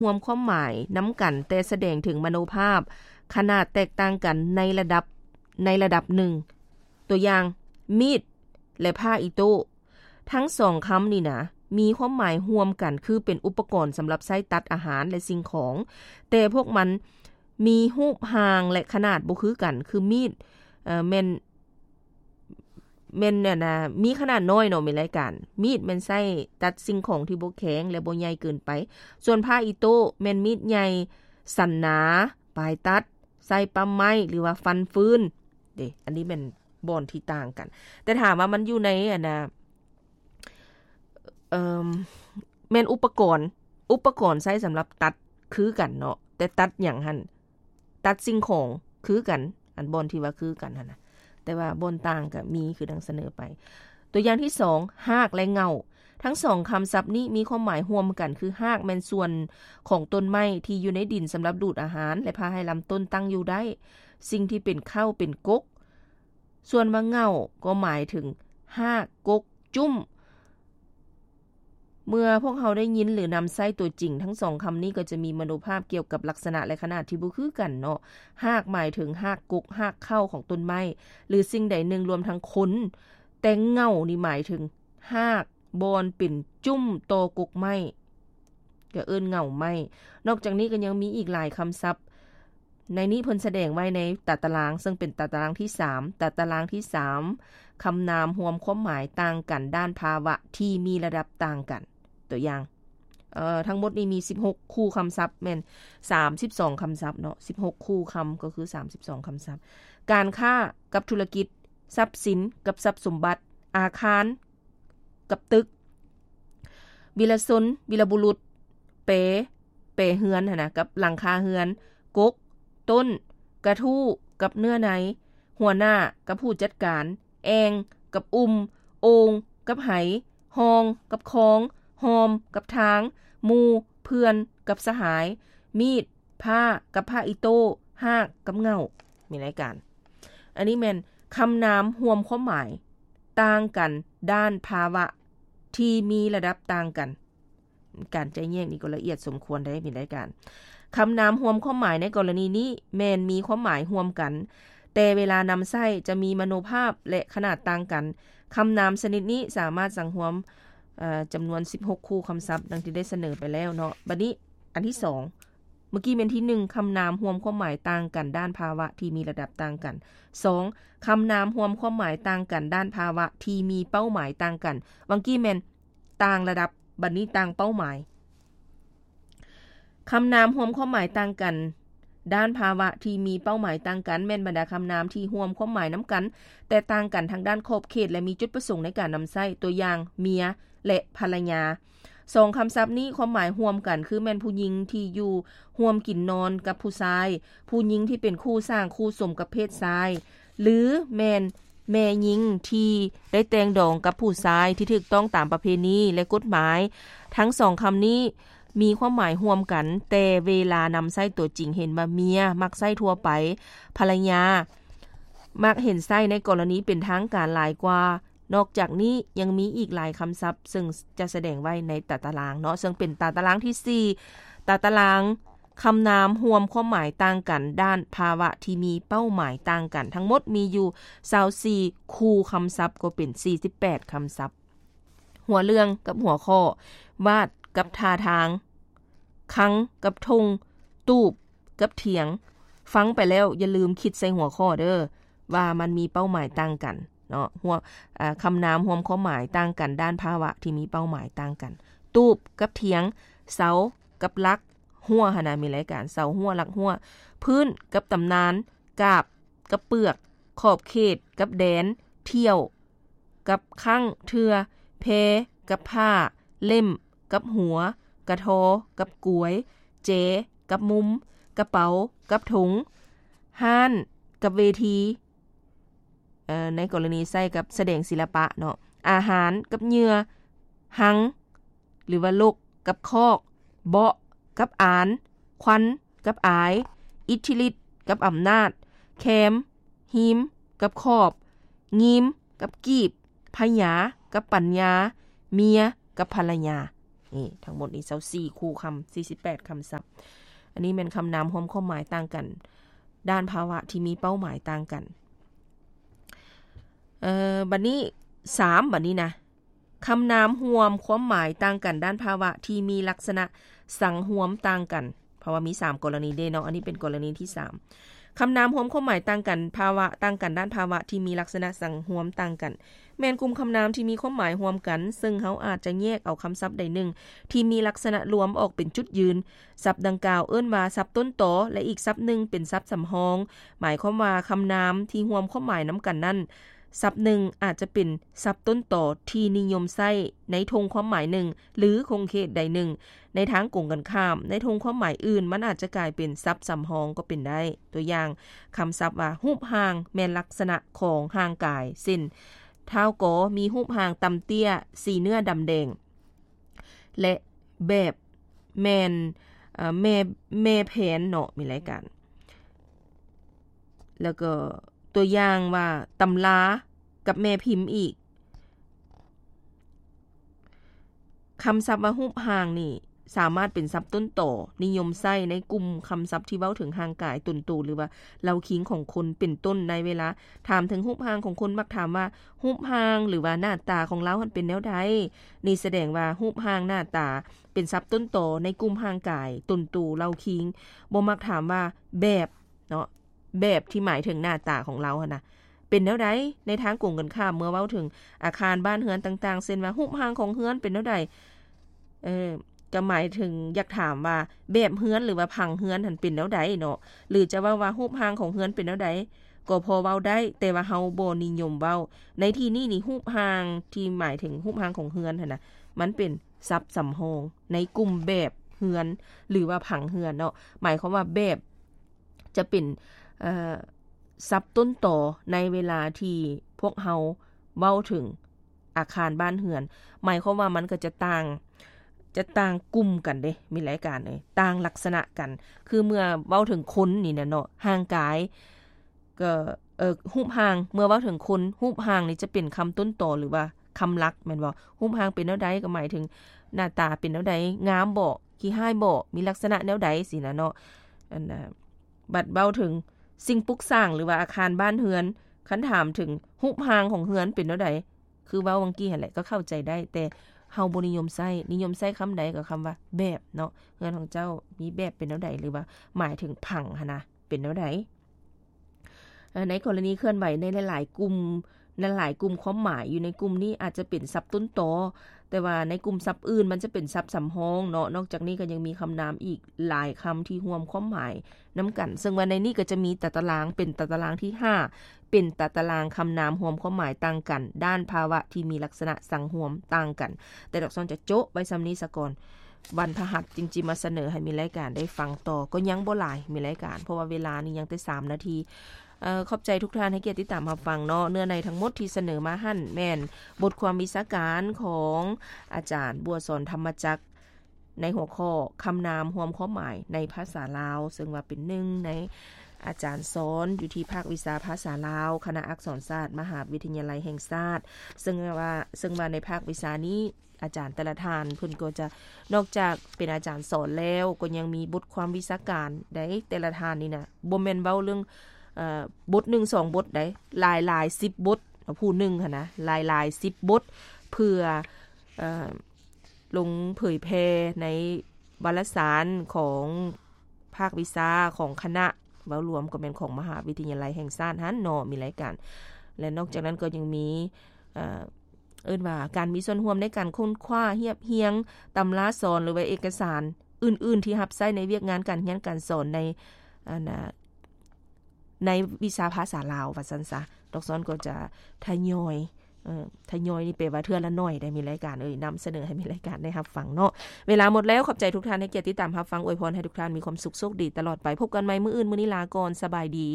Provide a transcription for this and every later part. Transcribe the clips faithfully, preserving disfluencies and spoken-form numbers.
รวมความหมายนำกันแต่แสดงถึงมโนภาพขนาดแตกต่างกันในระดับในระดับหนึ่งตัวอย่างมีดและผ้าอิโต้ทั้งสองคำนี่นะมีความหมายรวมกันคือเป็นอุปกรณ์สำหรับใช้ตัดอาหารและสิ่งของแต่พวกมันมีรูปร่างและขนาดบ่คือกันคือมีดเอ่อแม่นแม่นเนี่ยนะมีขนาดน้อยเนาะมีรายการมีดแม่นใช้ตัดสิ่งของที่บ่แข็งและบ่ใหญ่เกินไปส่วนผ้าอิโต้แม่นมีดใหญ่สันหนาปลายตัดใส่ปั๊มไม้หรือว่าฟันฟืนเด้อันนี้แม่นบ่อนที่ต่างกันแต่ถามว่ามันอยู่ในอ่ะนะเอ่อแม่นอุปกรณ์อุปกรณ์ใช้สำหรับตัดคือกันเนาะแต่ตัดหยังหั่นตัดสิ่งของคือกันอันบ่อนที่ว่าคือกันหั่นน่ะแต่ว่าบ่อนต่างก็มีคือดังเสนอไปตัวอย่างที่สองหากและเงาทั้งสองคำศัพท์นี้มีความหมายร่วมกันคือหากแม่นส่วนของต้นไม้ที่อยู่ในดินสำหรับดูดอาหารและพาให้ลำต้นตั้งอยู่ได้สิ่งที่เป็นข้าวเป็นกกส่วนว่าเงาก็หมายถึงหากกกจุ้มเมื่อพวกเราได้ยินหรือนำใช้ตัวจริงทั้งสองคำนี้ก็จะมีมโนภาพเกี่ยวกับลักษณะและขนาดที่บ่คือกันเนาะหากหมายถึงหากกกหากเข้าของต้นไม้หรือสิ่งใดหนึ่งรวมทั้งคนแต่เงานี่หมายถึงหากบอนเป็นจุ้มโตกกไม้ก็เอิ้นเงาไม้นอกจากนี้ก็ยังมีอีกหลายคำศัพท์ในนี้เพิ่นแสดงไว้ในตาตารางซึ่งเป็นตาตารางที่สามตาตารางที่สามคำนามรวมความหมายต่างกันด้านภาวะที่มีระดับต่างกันตัวอย่างเอ่อทั้งหมดนี้มีสิบหกคู่คำศัพท์แม่นสามสิบสองคำศัพท์เนาะสิบหกคู่คำก็คือสามสิบสองคำศัพท์การค้ากับธุรกิจทรัพย์สินกับทรัพย์สมบัติอาคารกับตึกวิรชนวิรบุรุษเปเปเฮือนหั่นน่ะกับหลังคาเฮือนกกต้นกระทู้กับเนื้อในหัวหน้ากับผู้จัดการแองกับอุ้มโองกับไหหองกับคองหอมกับทางมูเพื่อนกับสหายมีดผ้ากับผ้าอิโต้หากกับเงามีรายการอันนี้แม่นคำนามรวมความหมายต่างกันด้านภาวะที่มีระดับต่างกันการใจแยกนี่ก็ละเอียดสมควรได้มีรายการคำนามรวมความหมายในกรณีนี้แม่นมีความหมายรวมกันแต่เวลานำใช้จะมีมโนภาพและขนาดต่างกันคำนามชนิดนี้สามารถสังรวมเอ่อจำนวนสิบหกคู่คำศัพท์ดังที่ได้เสนอไปแล้วเนาะบัดนี้อันที่สองเมื่อกี้เป็นที่หนึ่งคำนามรวมความหมายต่างกันด้านภาวะที่มีระดับต่างกันสองคำนามรวมความหมายต่างกันด้านภาวะที่มีเป้าหมายต่างกันบางกี้แม่นต่างระดับบัดนี้ต่างเป้าหมายคำนามรวมความหมายต่างกันด้านภาวะที่มีเป้าหมายต่างกันแม่นบรรดาคำนามที่รวมความหมายนํากันแต่ต่างกันทางด้านขอบเขตและมีจุดประสงค์ในการนําใช้ตัวอย่างเมียและภรรยาสองคำศัพท์นี้ความหมายรวมกันคือแม่นผู้หญิงที่อยู่ร่วมกินนอนกับผู้ชายผู้หญิงที่เป็นคู่สร้างคู่สมกับเพศชายหรือแม่นแม่หญิงที่ได้แต่งดองกับผู้ชายที่ถูกต้องตามประเพณีและกฎหมายทั้งสองคำนี้มีความหมายรวมกันแต่เวลานำใช้ตัวจริงเห็นว่าเมียมักใช้ทั่วไปภรรยามักเห็นใช้ในกรณีเป็นทางการหลายกว่านอกจากนี้ยังมีอีกหลายคำศัพท์ซึ่งจะแสดงไว้ในตาตารางเนาะซึ่งเป็นตาตารางที่สี่ตาตารางคำนามรวมความหมายต่างกันด้านภาวะที่มีเป้าหมายต่างกันทั้งหมดมีอยู่ยี่สิบสี่คู่คำศัพท์ก็เป็นสี่สิบแปดคำศัพท์หัวเรื่องกับหัวข้อวาดกับท่าทางคังกับทงตูบกับเถียงฟังไปแล้วอย่าลืมคิดใส่หัวข้อเด้อว่ามันมีเป้าหมายต่างกันเนาะหัวอ่าคำนามรวมความหมายต่างกันด้านภาวะที่มีเป้าหมายต่างกันตูบกับเถียงเสากับลักหัวหั่นน่ะมีรายการเสาหัวลักหัวพื้นกับตำนานกาบกับเปลือกขอบเขตกับแดนเที่ยวกับคั่งเทือเพกับผ้าเล่มกับหัวกระทอกับกลวยเจกับมุมกระเป๋ากับถุงห้านกับเวทีเอ่อในกรณีใช้กับแสดงศิลปะเนาะอาหารกับเหยื่อหังหรือว่าลกกับคอกเบาะกับอานควันกับอายอิทธิฤทธิ์กับอำนาจแคมหิมกับขอบงิมกับกีบพยากับปัญญาเมียกับภรรยานี่ทั้งหมดนี้ยี่สิบสี่คู่คำสี่สิบแปดคำศัพท์อันนี้เป็นคำนามรวมความหมายต่างกันด้านภาวะที่มีเป้าหมายต่างกันเอ่อบัดนี้สามบัดนี้นะคำนามรวมความหมายต่างกันด้านภาวะที่มีลักษณะสังหวมต่างกันเพราะว่ามีสามกรณีเด้เนาะอันนี้เป็นกรณีที่สามคำนามรวมความหมายต่างกันภาวะต่างกันด้านภาวะที่มีลักษณะสังหวมต่างกันแม่นกลุ่มคำนามที่มีความหมายรวมกันซึ่งเฮาอาจจะแยกเอาคำศัพท์ใดหนึ่งที่มีลักษณะรวมออกเป็นจุดยืนศัพท์ดังกล่าวเอิ้นว่าศัพท์ต้นตอและอีกศัพท์หนึ่งเป็นศัพท์สำรองหมายความว่าคำนามที่รวมความหมายนํากันนั้นศัพท์หนึ่งอาจจะเป็นศัพท์ต้นต่อที่นิยมใช้ในทงความหมายหนึ่งหรือคงเขตใดหนึ่งในทางกงกันข้ามในทงความหมายอื่นมันอาจจะกลายเป็นศัพท์สำรองก็เป็นได้ตัวอย่างคำศัพท์ว่ารูปร่างแม่นลักษณะของร่างกายเช่นเท้าโกมีรูปร่างต่ำเตี้ยสีเนื้อดำแดงและแบบแม่นเอ่อแม่แม่แผนเนาะมีรายการแล้วก็ตัวอย่างว่าตำรากับแม่พิมพ์อีกคำศัพท์ว่ารูปร่างนี่สามารถเป็นศัพท์ต้นต่อนิยมใช้ในกลุ่มคำศัพท์ที่เว้าถึงร่างกายตุนตูหรือว่าเล่าคิงของคนเป็นต้นในเวลาถามถึงรูปร่างของคนมักถามว่ารูปร่างหรือว่าหน้าตาของเรามันเป็นแนวใดนี่แสดงว่ารูปร่างหน้าตาเป็นศัพท์ต้นต่อในกลุ่มร่างกายตุนตูเล่าคิงบ่มักถามว่าแบบเนาะแบบที่หมายถึงหน้าตาของเราหั่นน่ะเป็นแนวใดในทางกงกันข้ามเมื่อเว้าถึงอาคารบ้านเรือนต่างๆเช่นว่ารูปร่างของเรือนเป็นแนวใดเออก็หมายถึงอยากถามว่าแบบเรือนหรือว่าผังเรือนหั่นเป็นแนวใดเนาะหรือจะว่าว่ารูปร่างของเรือนเป็นแนวใดก็พอเว้าได้แต่ว่าเฮาบ่นิยมเว้าในที่นี้นี่รูปร่างที่หมายถึงรูปร่างของเรือนหั่นน่ะมันเป็นศัพท์สำรองในกลุ่มแบบเรือนหรือว่าผังเรือนเนาะหมายความว่าแบบจะเป็นเอ่อศัพท์ต้นต่อในเวลาที่พวกเฮาเว้าถึงอาคารบ้านเรือนหมายความว่ามันก็จะต่างจะต่างกลุ่มกันเด้มีหลายการเลยต่างลักษณะกันคือเมื่อเว้าถึงคนนี่นะเนาะร่างกายก็เอ่อรูปร่างเมื่อเว้าถึงคนรูปร่างนี่จะเป็นคำต้นต่อหรือว่าคำหลักแม่นบ่รูปร่างเป็นแนวใดก็หมายถึงหน้าตาเป็นแนวใดงามบ่ขี้ร้ายบ่มีลักษณะแนวใดสินะเนาะอันน่ะบัดเว้าถึงสิ่งปลูกสร้างหรือว่าอาคารบ้านเรือนคันถามถึงรูปร่างของเรือนเป็นแนวใดคือเว้าเมื่อกี้หั่นแหละก็เข้าใจได้แต่เฮาบ่นิยมใช้นิยมใช้คำใดก็คำว่าแบบเนาะเรือนของเจ้ามีแบบเป็นแนวใดหรือว่าหมายถึงผังหั่นนะเป็นแนวใดในกรณีเคลื่อนไหวในหลายๆกลุ่มในหลายกลุ่มความหมายอยู่ในกลุ่มนี้อาจจะเป็นศัพท์ต้นตอแต่ว่าในกลุ่มศัพท์อื่นมันจะเป็นศัพท์สำรองเนาะนอกจากนี้ก็ยังมีคำนามอีกหลายคำที่รวมความหมายนํากันซึ่งว่าในนี้ก็จะมีตารางเป็นตารางที่ห้าเป็นตารางคำนามรวมความหมายต่างกันด้านภาวะที่มีลักษณะสังหวมต่างกันแต่ดอกซ้อนจะโจ๊ะไว้ซำนี้ซะก่อนวันพฤหัสจริงๆมาเสนอให้มีรายการได้ฟังต่อก็ยังบ่หลายมีรายการเพราะว่าเวลานี่ยังแต่สามนาทีเอ่อขอบใจทุกท่านให้เกียรติติดตามรับฟังเนาะเนื้อในทั้งหมดที่เสนอมาหั่นแม่นบทความวิชาการของอาจารย์บัวสอนธรรมจักรในหัวข้อคำนามรวมความหมายในภาษาลาวซึ่งว่าเป็นหนึ่งในอาจารย์สอนอยู่ที่ภาควิชาภาษาลาวคณะอักษรศาสตร์มหาวิทยาลัยแห่งชาติซึ่งว่าซึ่งว่าในภาควิชานี้อาจารย์แต่ละท่านเพิ่นก็จะนอกจากเป็นอาจารย์สอนแล้วก็ยังมีบทความวิชาการได้แต่ละท่านนี่นะบ่แม่นเว้าเรื่องเอ่อบทหนึ่ง สองบทได้หลายๆสิบบทผู้หนึ่งหั่นนะหลายๆสิบบทเพื่อเอ่อลงเผยแพร่ในวารสารของภาควิชาของคณะเว้ารวมก็แม่นของมหาวิทยาลัยแห่งชาติหั่นเนาะมีรายการและนอกจากนั้นก็ยังมีเอ่อเอิ้นว่าการมีส่วนร่วมในการค้นคว้าเรียบเรียงตำราสอนหรือว่าเอกสารอื่นๆที่รับใช้ในเวียกงานการเรียนการสอนในอันน่ะในวิชาภาษาลาวว่าซั่นซะดอกซ้อนก็จะทยอยเอ่อทยอยนี่แปลว่าเทื่อละน้อยได้มีรายการเอ้ยนําเสนอให้มีรายการได้รับฟังเนาะเวลาหมดแล้วขอบใจทุกท่านให้เกียรติติดตามรับฟังอวยพรให้ทุกท่านมีความสุขโชคดีตลอดไปพบกันใหม่มื้ออื่นมื้อนี้ลาก่อนสบายดี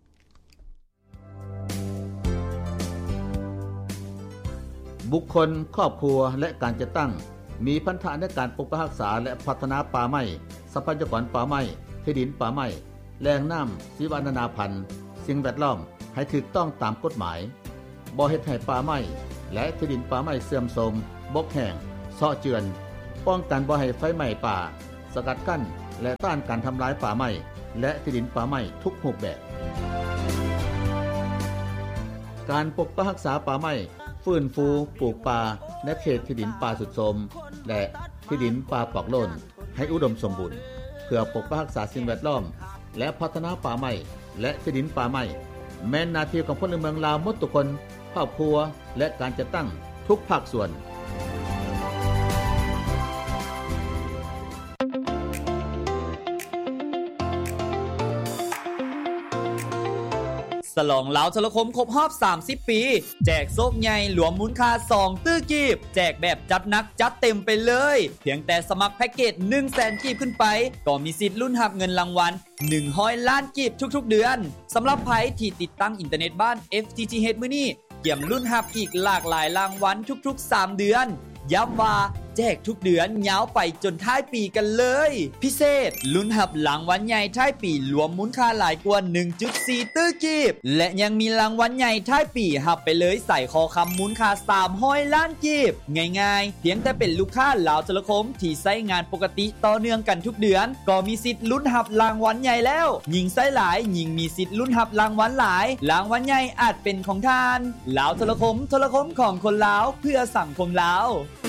บุคคลครอบครัวและการจัดตั้งมีพันธะในการปกปักรักษาและพัฒนาป่าไม้ทรัพยากรป่าไม้ที่ดินป่าไม้แหล่งน้ำชีวนานาพันธุ์สิ่งแวดล้อมให้ถูกต้องตามกฎหมายบ่เฮ็ดให้ป่าไม้และที่ดินป่าไม้เสื่อมโทรมบกแห้งเซาะเจือนป้องกันบ่ให้ไฟไหม้ป่าสกัดกั้นและต้านการทำลายป่าไม้และที่ดินป่าไม้ทุกรูปแบบการปกปักรักษาป่าไม้ฟื้นฟูปลูกป่าในเขตที่ดินป่าสุดโทรมและที่ดินป่าปอกโล่นให้อุดมสมบูรณ์เพื่อปกปักรักษาสิ่งแวดล้อมและพัฒนาป่าไม้และที่ดินป่าไม้แม้นหน้าที่ของพลเมืองลาวหมดทุกคนครอบครัวและการจัดตั้งทุกภาคส่วนฉลองลาวโทรคมครบรอบสามสิบปีแจกโซกใหญ่หลวมมูลค่าสองตื้อกีบแจกแบบจัดหนักจัดเต็มไปเลยเพียงแต่สมัครแพ็กเกจ หนึ่งแสน กีบขึ้นไปก็มีสิทธิ์ลุ้นรับเงินรางวัลหนึ่งร้อยล้านกีบทุกๆเดือนสำหรับไผที่ติดตั้งอินเทอร์เน็ตบ้าน เอฟ ที ที เอช มื้อนี้เกี่ยมลุ้นรับอีกหลากหลายรางวัลทุกๆสามเดือนย้ำว่าแจกทุกเดือนยาวไปจนท้ายปีกันเลยพิเศษลุ้นรับรางวัลใหญ่ท้ายปีรวมมูลค่าหลายกว่า หนึ่งจุดสี่ ตื้อกีบและยังมีรางวัลใหญ่ท้ายปีรับไปเลยใส่คอคำมูลค่าสามร้อยล้านกีบง่ายๆเพียงแต่เป็นลูกค้าลาวโทรคมที่ใช้งานปกติต่อเนื่องกันทุกเดือนก็มีสิทธิ์ลุ้นรับรางวัลใหญ่แล้วยิ่งใช้หลายยิ่งมีสิทธิ์ลุ้นรับรางวัลหลายรางวัลใหญ่อาจเป็นของท่านลาวโทรคมโทรคมของคนลาวเพื่อสังคมลาว